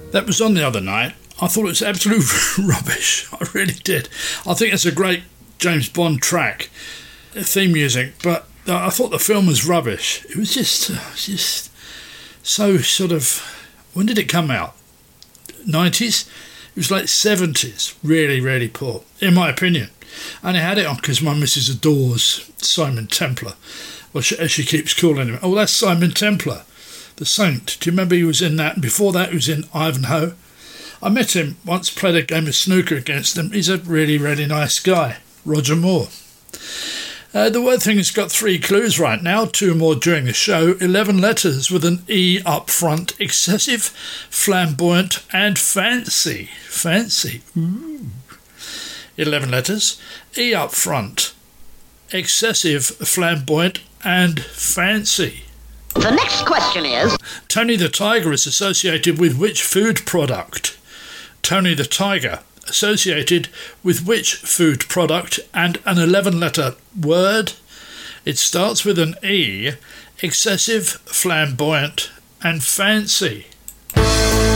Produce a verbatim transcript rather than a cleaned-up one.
That was on the other night. I thought it was absolute rubbish. I really did. I think it's a great James Bond track, theme music, but I thought the film was rubbish. It was just, uh, just so sort of... When did it come out? nineties? It was like seventies. Really, really poor, in my opinion. And I had it on because my missus adores Simon Templar. Well, she, as she keeps calling him. Oh, that's Simon Templar, the Saint. Do you remember he was in that? And before that, he was in Ivanhoe. I met him once, played a game of snooker against him. He's a really, really nice guy. Roger Moore. Uh, the word thing has got three clues right now, two more during the show. eleven letters with an E up front. Excessive, flamboyant and fancy. Fancy. Ooh. eleven letters. E up front. Excessive, flamboyant and fancy. The next question is... Tony the Tiger is associated with which food product? Tony the Tiger, associated with which food product and an eleven-letter word? It starts with an E, excessive, flamboyant and fancy.